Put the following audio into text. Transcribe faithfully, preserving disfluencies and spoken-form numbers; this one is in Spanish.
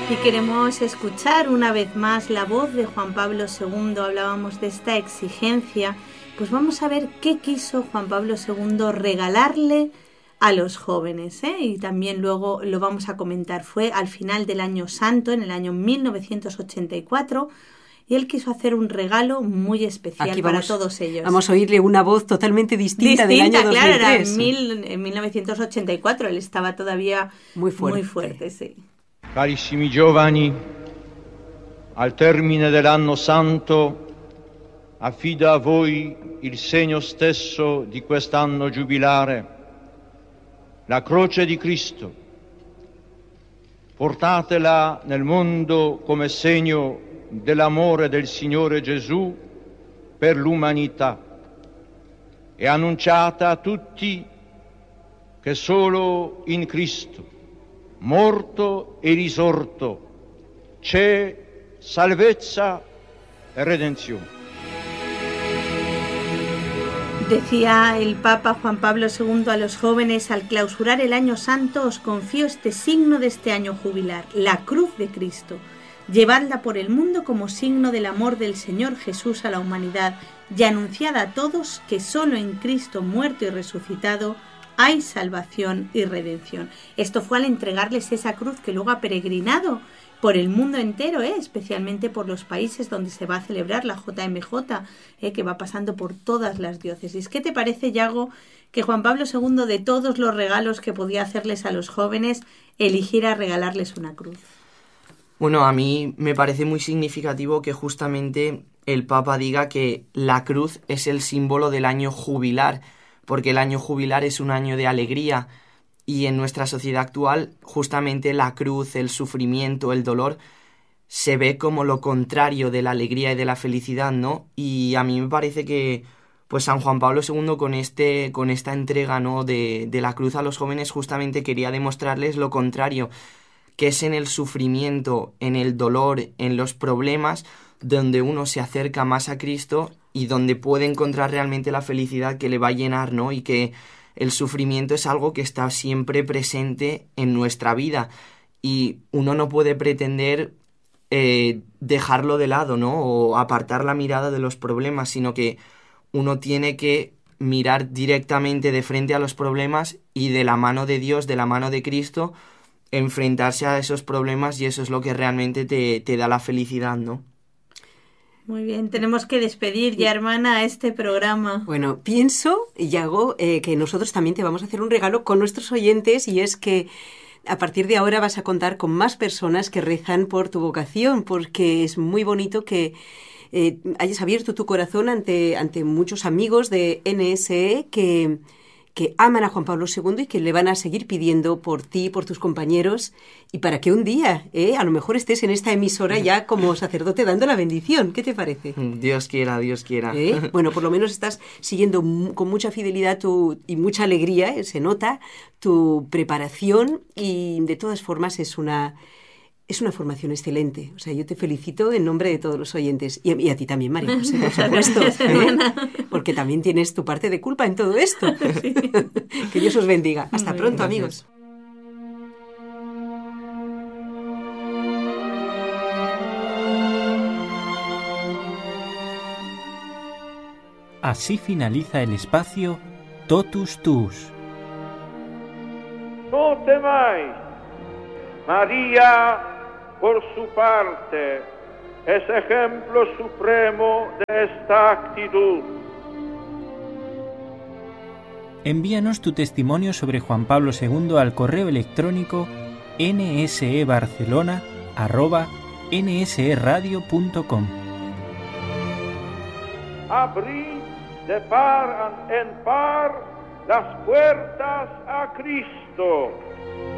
Y queremos escuchar una vez más la voz de Juan Pablo segundo. Hablábamos de esta exigencia. Pues vamos a ver qué quiso Juan Pablo segundo regalarle a los jóvenes, ¿eh? Y también luego lo vamos a comentar. Fue al final del año santo, en el año mil novecientos ochenta y cuatro, y él quiso hacer un regalo muy especial Aquí para vamos, todos ellos. Vamos a oírle una voz totalmente distinta, distinta del año dos mil tres. Claro, era en, mil, en mil novecientos ochenta y cuatro, él estaba todavía muy fuerte. Muy fuerte, sí. Carissimi giovani, al termine dell'anno santo affido a voi il segno stesso di quest'anno giubilare, la croce di Cristo. Portatela nel mondo come segno dell'amore del Signore Gesù per l'umanità e annunciate a tutti che solo in Cristo, morto e risorto, c'è salvezza e redenzione. Decía el Papa Juan Pablo segundo a los jóvenes: al clausurar el año santo os confío este signo de este año jubilar, la cruz de Cristo. Llevadla por el mundo como signo del amor del Señor Jesús a la humanidad y anunciad a todos que solo en Cristo muerto y resucitado hay salvación y redención. Esto fue al entregarles esa cruz que luego ha peregrinado por el mundo entero, ¿eh? Especialmente por los países donde se va a celebrar la J M J, ¿eh? Que va pasando por todas las diócesis. ¿Qué te parece, Yago, que Juan Pablo segundo, de todos los regalos que podía hacerles a los jóvenes, eligiera regalarles una cruz? Bueno, a mí me parece muy significativo que justamente el Papa diga que la cruz es el símbolo del año jubilar, porque el año jubilar es un año de alegría y en nuestra sociedad actual justamente la cruz, el sufrimiento, el dolor se ve como lo contrario de la alegría y de la felicidad, ¿no? Y a mí me parece que pues San Juan Pablo segundo con este con esta entrega, ¿no?, de, de la cruz a los jóvenes justamente quería demostrarles lo contrario, que es en el sufrimiento, en el dolor, en los problemas donde uno se acerca más a Cristo y donde puede encontrar realmente la felicidad que le va a llenar, ¿no? Y que el sufrimiento es algo que está siempre presente en nuestra vida y uno no puede pretender eh, dejarlo de lado, ¿no?, o apartar la mirada de los problemas, sino que uno tiene que mirar directamente de frente a los problemas y de la mano de Dios, de la mano de Cristo, enfrentarse a esos problemas, y eso es lo que realmente te, te da la felicidad, ¿no? Muy bien, tenemos que despedir ya, hermana, a este programa. Bueno, pienso, Yago, eh, que nosotros también te vamos a hacer un regalo con nuestros oyentes, y es que a partir de ahora vas a contar con más personas que rezan por tu vocación, porque es muy bonito que eh, hayas abierto tu corazón ante, ante muchos amigos de N S E que, que aman a Juan Pablo segundo y que le van a seguir pidiendo por ti, por tus compañeros, y para que un día, eh, a lo mejor estés en esta emisora ya como sacerdote dando la bendición. ¿Qué te parece? Dios quiera, Dios quiera. ¿Eh? Bueno, por lo menos estás siguiendo m- con mucha fidelidad tu, y mucha alegría, eh, se nota tu preparación, y de todas formas es una... Es una formación excelente. O sea, yo te felicito en nombre de todos los oyentes. Y a, y a ti también, María José, por supuesto. ¿eh? Porque también tienes tu parte de culpa en todo esto. Sí. Que Dios os bendiga. Hasta Muy pronto, bien, amigos. Así finaliza el espacio Totus Tuus. No temáis. María, por su parte, es ejemplo supremo de esta actitud. Envíanos tu testimonio sobre Juan Pablo segundo al correo electrónico nsebarcelona arroba nseradio punto com. Abrid de par en par las puertas a Cristo.